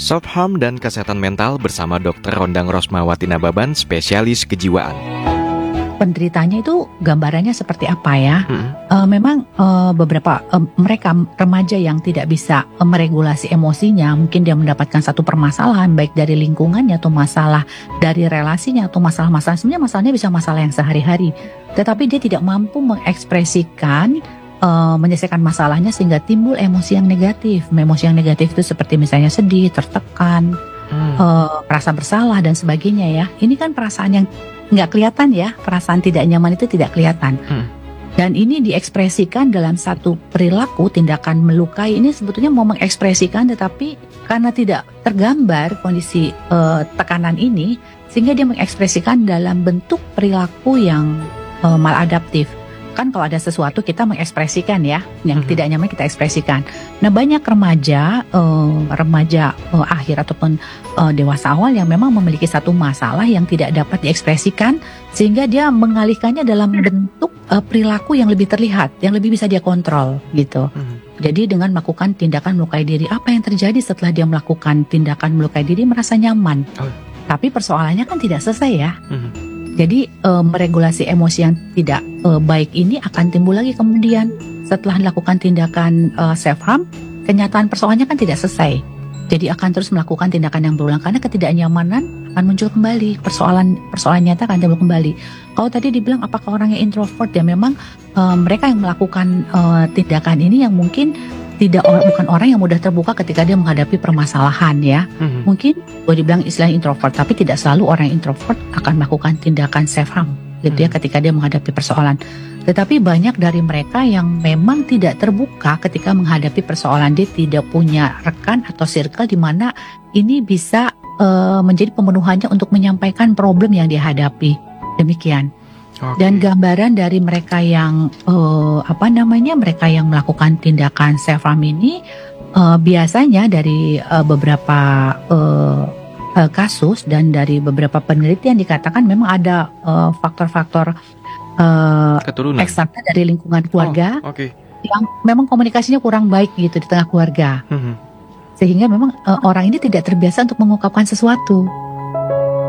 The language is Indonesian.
Self-harm dan kesehatan mental bersama Dr. Rondang Rosmawati Nababan, spesialis kejiwaan. Penderitanya itu gambarannya seperti apa ya? Memang beberapa mereka remaja yang tidak bisa meregulasi emosinya, mungkin dia mendapatkan satu permasalahan baik dari lingkungannya atau masalah dari relasinya atau masalah-masalah, sebenarnya masalahnya bisa masalah yang sehari-hari, tetapi dia tidak mampu mengekspresikan, menyelesaikan masalahnya sehingga timbul emosi yang negatif. Emosi yang negatif itu seperti misalnya sedih, tertekan, merasa bersalah dan sebagainya ya. Ini kan perasaan yang nggak kelihatan ya, perasaan tidak nyaman itu tidak kelihatan. Dan ini diekspresikan dalam satu perilaku, tindakan melukai. Ini sebetulnya mau mengekspresikan, tetapi karena tidak tergambar kondisi tekanan ini, sehingga dia mengekspresikan dalam bentuk perilaku yang maladaptif. Kan kalau ada sesuatu kita mengekspresikan ya, yang tidak nyaman kita ekspresikan. Nah banyak remaja akhir ataupun dewasa awal yang memang memiliki satu masalah yang tidak dapat diekspresikan, sehingga dia mengalihkannya dalam bentuk perilaku yang lebih terlihat, yang lebih bisa dia kontrol gitu. Jadi dengan melakukan tindakan melukai diri, apa yang terjadi setelah dia melakukan tindakan melukai diri? Merasa nyaman. Tapi persoalannya kan tidak selesai ya. Jadi meregulasi emosi yang tidak baik ini akan timbul lagi kemudian setelah melakukan tindakan self-harm. Kenyataan persoalannya kan tidak selesai. Jadi akan terus melakukan tindakan yang berulang karena ketidaknyamanan akan muncul kembali. Persoalan nyata akan timbul kembali. Kalau tadi dibilang apakah orangnya introvert, ya memang mereka yang melakukan tindakan ini yang mungkin bukan orang yang mudah terbuka ketika dia menghadapi permasalahan ya. Mungkin boleh dibilang istilah introvert, tapi tidak selalu orang introvert akan melakukan tindakan self-harm gitu ya ketika dia menghadapi persoalan. Tetapi banyak dari mereka yang memang tidak terbuka ketika menghadapi persoalan. Dia tidak punya rekan atau circle di mana ini bisa menjadi pemenuhannya untuk menyampaikan problem yang dihadapi. Demikian. Dan gambaran dari mereka yang mereka yang melakukan tindakan self-harm ini biasanya dari beberapa kasus dan dari beberapa penelitian dikatakan memang ada faktor-faktor eksternal dari lingkungan keluarga yang memang komunikasinya kurang baik gitu di tengah keluarga, sehingga memang orang ini tidak terbiasa untuk mengungkapkan sesuatu.